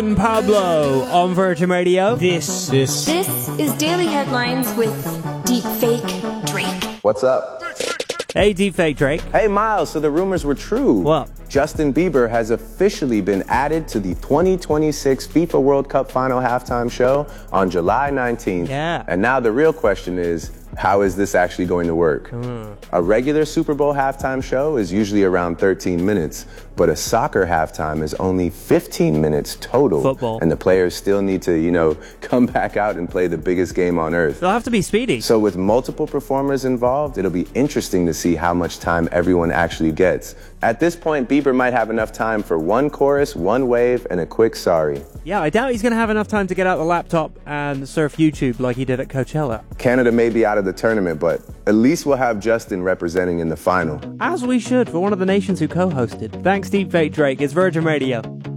Pablo on Virgin Radio. This is Daily Headlines with Deepfake Drake. What's up? Hey, Deepfake Drake. Hey, Miles, so the rumors were true. What? Justin Bieber has officially been added to the 2026 FIFA World Cup final halftime show on July 19th. Yeah. And now the real question is, how is this actually going to work? A regular Super Bowl halftime show is usually around 13 minutes, but a soccer halftime is only 15 minutes total. Football. And the players still need to, come back out and play the biggest game on earth. They'll have to be speedy. So with multiple performers involved, it'll be interesting to see how much time everyone actually gets. At this point, Bieber might have enough time for one chorus, one wave, and a quick sorry. Yeah, I doubt he's going to have enough time to get out the laptop and surf YouTube like he did at Coachella. Canada may be out of the tournament, but at least we'll have Justin representing in the final. As we should for one of the nations who co-hosted. Thanks, Deepfake Drake. It's Virgin Radio.